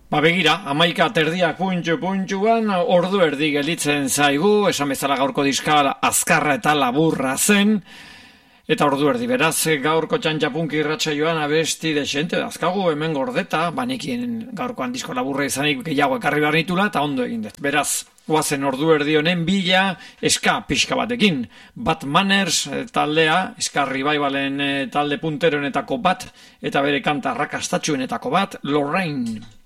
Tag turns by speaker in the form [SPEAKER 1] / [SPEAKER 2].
[SPEAKER 1] Begira, 11:30 puntuan, ordu erdi gelditzen zaigu, esan bezala gaurko diska azkarra eta laburra zen, eta ordu erdi beraz, gaurko txantxapunki irratsaioan abesti desente dazkagu hemen gordeta, banekien gaurkoan disko laburra izanik gehiago ekarri behar nitula, eta ondo egin dut. Beraz, guazen ordu erdi honen bila eska pixka batekin. Bad Manners taldea, eska revivalen talde punteronetako bat, eta bere kanta arrakastatxuenetako bat, Lorraine.